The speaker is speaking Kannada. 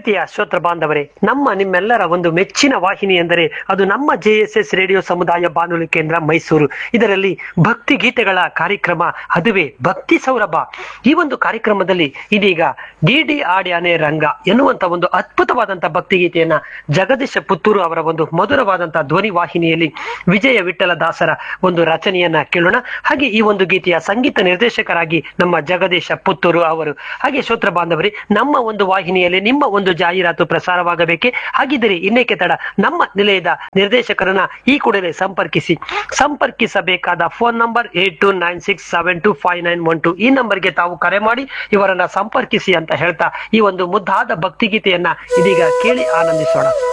ಪ್ರೀತಿಯ ಶ್ರೋತೃ ಬಾಂಧವರೇ, ನಮ್ಮ ನಿಮ್ಮೆಲ್ಲರ ಒಂದು ಮೆಚ್ಚಿನ ವಾಹಿನಿ ಎಂದರೆ ಅದು ನಮ್ಮ JSS ರೇಡಿಯೋ ಸಮುದಾಯ ಬಾನುಲಿ ಕೇಂದ್ರ ಮೈಸೂರು. ಇದರಲ್ಲಿ ಭಕ್ತಿ ಗೀತೆಗಳ ಕಾರ್ಯಕ್ರಮ, ಅದುವೇ ಭಕ್ತಿ ಸೌರಭ. ಈ ಒಂದು ಕಾರ್ಯಕ್ರಮದಲ್ಲಿ ಇದೀಗ ಡಿಡಿ ಆಡ್ಯಾನೆ ರಂಗ ಎನ್ನುವಂತ ಒಂದು ಅದ್ಭುತವಾದಂತಹ ಭಕ್ತಿ ಗೀತೆಯನ್ನ ಜಗದೀಶ ಪುತ್ತೂರು ಅವರ ಒಂದು ಮಧುರವಾದಂತಹ ಧ್ವನಿ ವಾಹಿನಿಯಲ್ಲಿ ವಿಜಯ ವಿಠಲ ದಾಸರ ಒಂದು ರಚನೆಯನ್ನ ಕೇಳೋಣ. ಹಾಗೆ ಈ ಒಂದು ಗೀತೆಯ ಸಂಗೀತ ನಿರ್ದೇಶಕರಾಗಿ ನಮ್ಮ ಜಗದೀಶ ಪುತ್ತೂರು ಅವರು. ಹಾಗೆ ಶ್ರೋತೃ ಬಾಂಧವರೇ, ನಮ್ಮ ಒಂದು ವಾಹಿನಿಯಲ್ಲಿ ನಿಮ್ಮ ಒಂದು ಜಾಹೀರಾತು ಪ್ರಸಾರವಾಗಬೇಕೆ? ಹಾಗಿದ್ದರೆ ಇನ್ನೇಕೆ ತಡ, ನಮ್ಮ ನಿಲಯದ ನಿರ್ದೇಶಕರನ್ನ ಈ ಕೂಡಲೇ ಸಂಪರ್ಕಿಸಬೇಕಾದ ಫೋನ್ ನಂಬರ್ 8296725912. ಈ ನಂಬರ್ಗೆ ತಾವು ಕರೆ ಮಾಡಿ ಇವರನ್ನ ಸಂಪರ್ಕಿಸಿ ಅಂತ ಹೇಳ್ತಾ ಈ ಒಂದು ಮುದ್ದಾದ ಭಕ್ತಿಗೀತೆಯನ್ನ ಇದೀಗ ಕೇಳಿ ಆನಂದಿಸೋಣ.